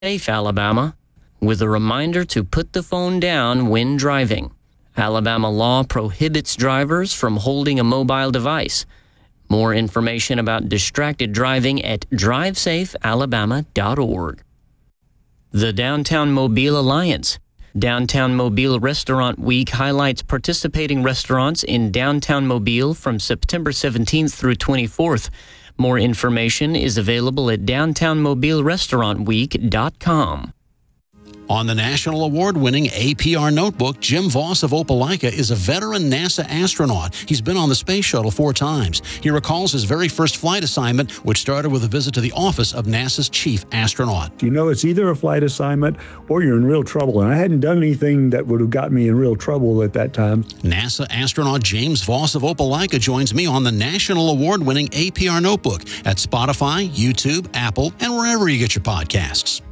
Safe, Alabama, with a reminder to put the phone down when driving. Alabama law prohibits drivers from holding a mobile device. More information about distracted driving at drivesafealabama.org. The Downtown Mobile Alliance. Downtown Mobile Restaurant Week highlights participating restaurants in downtown Mobile from September 17th through 24th. More information is available at downtownmobilerestaurantweek.com. On the national award-winning APR notebook, Jim Voss of Opelika is a veteran NASA astronaut. He's been on the space shuttle 4 times. He recalls his very first flight assignment, which started with a visit to the office of NASA's chief astronaut. You know, it's either a flight assignment or you're in real trouble. And I hadn't done anything that would have gotten me in real trouble at that time. NASA astronaut James Voss of Opelika joins me on the national award-winning APR notebook at Spotify, YouTube, Apple, and wherever you get your podcasts.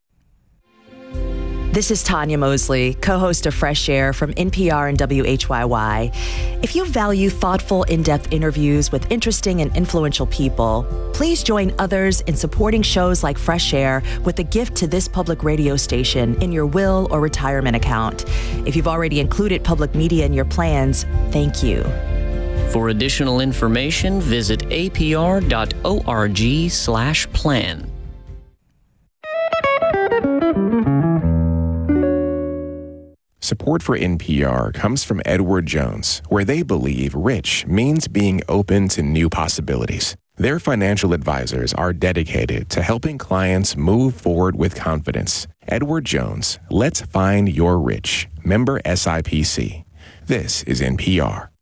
This is Tanya Mosley, co-host of Fresh Air from NPR and WHYY. If you value thoughtful, in-depth interviews with interesting and influential people, please join others in supporting shows like Fresh Air with a gift to this public radio station in your will or retirement account. If you've already included public media in your plans, thank you. For additional information, visit apr.org/plan. Support for NPR comes from Edward Jones, where they believe rich means being open to new possibilities. Their financial advisors are dedicated to helping clients move forward with confidence. Edward Jones, let's find your rich. Member SIPC. This is NPR.